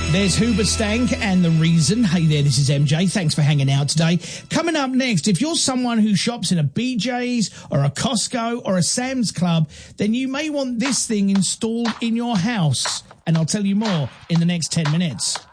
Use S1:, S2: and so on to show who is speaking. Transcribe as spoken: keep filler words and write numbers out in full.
S1: There's Hoobastank and The Reason. Hey there, this is M J. Thanks for hanging out today. Coming up next, if you're someone who shops in a B J's or a Costco or a Sam's Club, then you may want this thing installed in your house. And I'll tell you more in the next ten minutes.